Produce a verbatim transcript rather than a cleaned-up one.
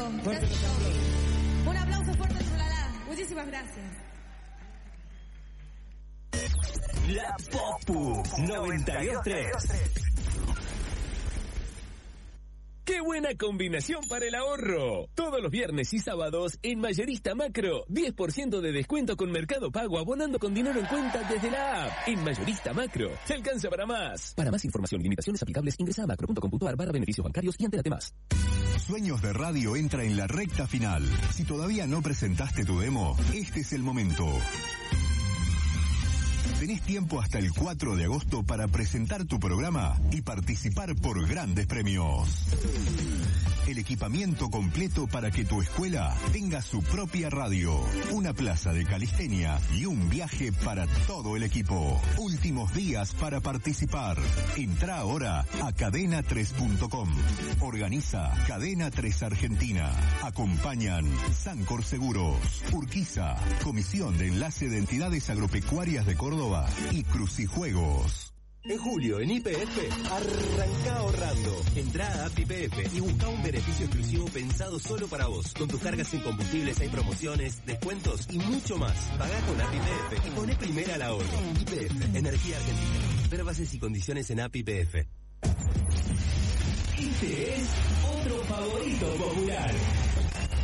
Fuerte los aplausos. Un aplauso fuerte a Trulalá. Muchísimas gracias. La Popu noventa y dos tres. ¡Qué buena combinación para el ahorro! Todos los viernes y sábados en Mayorista Macro, diez por ciento de descuento con Mercado Pago abonando con dinero en cuenta desde la app. En Mayorista Macro, te alcanza para más. Para más información y limitaciones aplicables, ingresa a macro punto com punto a r barra beneficios bancarios y entérate más. Sueños de Radio entra en la recta final. Si todavía no presentaste tu demo, este es el momento. Tenés tiempo hasta el cuatro de agosto para presentar tu programa y participar por grandes premios. El equipamiento completo para que tu escuela tenga su propia radio, una plaza de calistenia y un viaje para todo el equipo. Últimos días para participar. Entrá ahora a cadena tres punto com. Organiza Cadena tres Argentina. Acompañan Sancor Seguros, Urquiza, Comisión de Enlace de Entidades Agropecuarias de Córdoba y Crucijuegos. En julio, en Y P F, arranca ahorrando. Entrá a Y P F y busca un beneficio exclusivo pensado solo para vos. Con tus cargas en combustibles hay promociones, descuentos y mucho más. Pagá con A P I P F y poné primera al ahorro. Y P F, Energía Argentina. Ver bases y condiciones en A P I P F. Este es otro favorito popular.